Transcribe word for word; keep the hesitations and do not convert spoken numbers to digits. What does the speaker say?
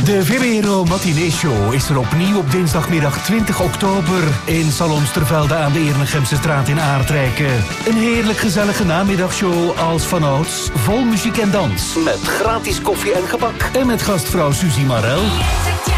De VBRO Matinee Show is er opnieuw op dinsdagmiddag twintig oktober in Salon Stervelde aan de Eernegemse straat in Aardrijken. Een heerlijk gezellige namiddagshow als vanouds, vol muziek en dans. Met gratis koffie en gebak. En met gastvrouw Suzy Marel.